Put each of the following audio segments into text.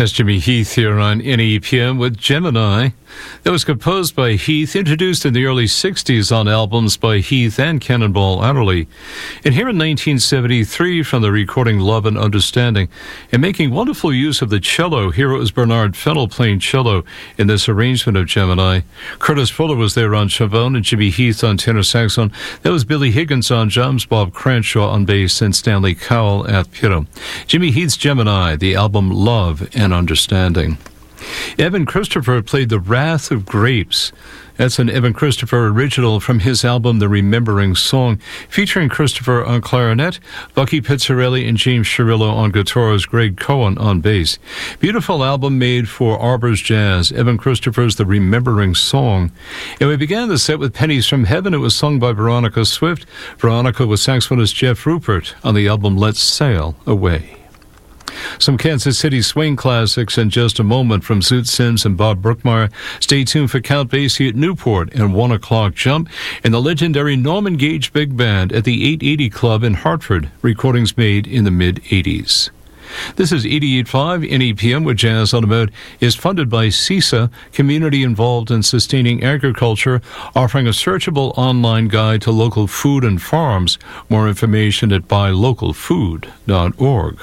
That's Jimmy Heath here on NEPM with Gemini. That was composed by Heath, introduced in the early 60s on albums by Heath and Cannonball Adderley. And here in 1973 from the recording Love and Understanding, and making wonderful use of the cello, here it was Bernard Fennell playing cello in this arrangement of Gemini. Curtis Fuller was there on trombone and Jimmy Heath on tenor saxophone. That was Billy Higgins on drums, Bob Cranshaw on bass, and Stanley Cowell at piano. Jimmy Heath's Gemini, the album Love and Understanding. Evan Christopher played The Wrath of Grapes. That's an Evan Christopher original from his album The Remembering Song, featuring Christopher on clarinet, Bucky Pizzarelli and James Shirillo on guitars, Greg Cohen on bass. Beautiful album made for Arbor's Jazz, Evan Christopher's The Remembering Song. And we began the set with Pennies from Heaven. It was sung by Veronica Swift. Veronica with saxophonist Jeff Rupert on the album Let's Sail Away. Some Kansas City swing classics in just a moment from Zoot Sims and Bob Brookmeyer. Stay tuned for Count Basie at Newport and 1 o'clock jump, and the legendary Norman Gage Big Band at the 880 Club in Hartford. Recordings made in the mid-'80s. This is 88.5 NEPM, where Jazz on the Mode is funded by CISA, Community Involved in Sustaining Agriculture, offering a searchable online guide to local food and farms. More information at buylocalfood.org.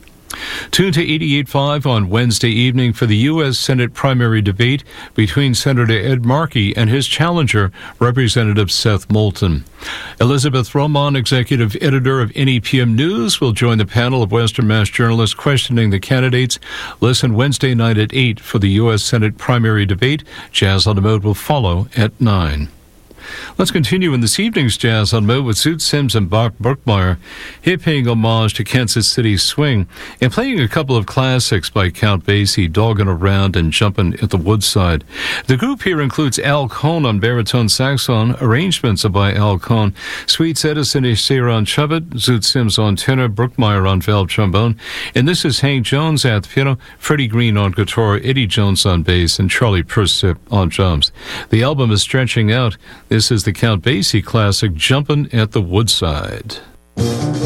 Tune to 88.5 on Wednesday evening for the U.S. Senate primary debate between Senator Ed Markey and his challenger, Representative Seth Moulton. Elizabeth Roman, executive editor of NEPM News, will join the panel of Western Mass journalists questioning the candidates. Listen Wednesday night at 8 for the U.S. Senate primary debate. Jazz on the Mode will follow at 9. Let's continue in this evening's Jazz on Mode with Zoot Sims and Bob Brookmeyer, here paying homage to Kansas City swing and playing a couple of classics by Count Basie, Doggin' Around and Jumpin' at the Woodside. The group here includes Al Cohn on baritone saxophone, arrangements are by Al Cohn, Sweets Edison and Sarah on trumpet, Zoot Sims on tenor, Brookmeyer on valve trombone, and this is Hank Jones at the piano, Freddie Green on guitar, Eddie Jones on bass, and Charlie Persip on drums. The album is stretching out. This is the Count Basie classic, Jumpin' at the Woodside.